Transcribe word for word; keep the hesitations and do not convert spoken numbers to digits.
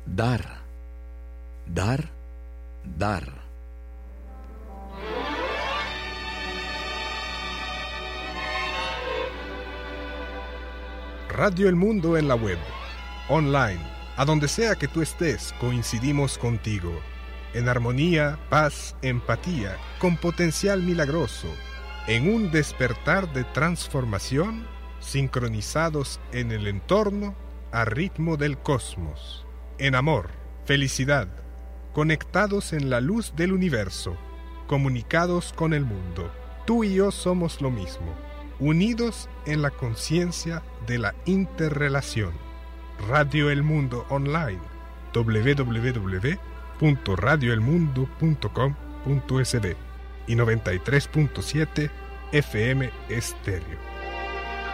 dar, dar, dar. Radio El Mundo en la web, online, a donde sea que tú estés, coincidimos contigo. En armonía, paz, empatía, con potencial milagroso, en un despertar de transformación, sincronizados en el entorno, a ritmo del cosmos. En amor, felicidad, conectados en la luz del universo, comunicados con el mundo. Tú y yo somos lo mismo, unidos en la conciencia de la interrelación. Radio El Mundo Online, doble u doble u doble u punto radio el mundo punto com punto es de y noventa y tres punto siete F M Estéreo.